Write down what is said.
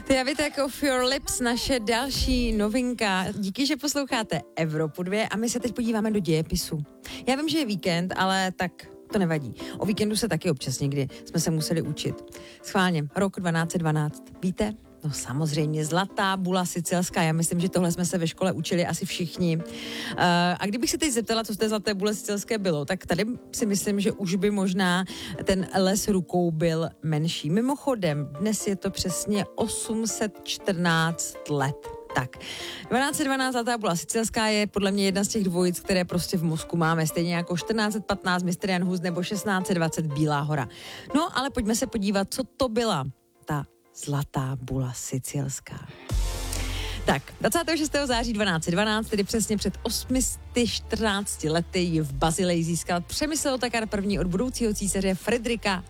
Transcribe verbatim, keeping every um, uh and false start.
The Avitek of Your Lips, naše další novinka. Díky, že posloucháte Evropu dva a my se teď podíváme do dějepisu. Já vím, že je víkend, ale tak to nevadí. O víkendu se taky občas někdy jsme se museli učit. Schválně, rok dvanáct dvanáct. Víte? No samozřejmě, zlatá bula sicilská. Já myslím, že tohle jsme se ve škole učili asi všichni. Uh, a kdybych se teď zeptala, co z té zlaté bule sicilské bylo, tak tady si myslím, že už by možná ten les rukou byl menší. Mimochodem, dnes je to přesně osm set čtrnáct let. Tak, dvanáct dvanáct zlatá bula sicilská je podle mě jedna z těch dvojic, které prostě v mozku máme, stejně jako čtrnáct patnáct mister Jan Hus nebo šestnáct dvacet Bílá hora. No, ale pojďme se podívat, co to byla ta zlatá bula sicilská. Tak, dvacátého šestého září dvanáct dvanáct, tedy přesně před osm set čtrnácti lety, ji v Bazileji získal Přemysl Otakar první od budoucího císaře Fridrika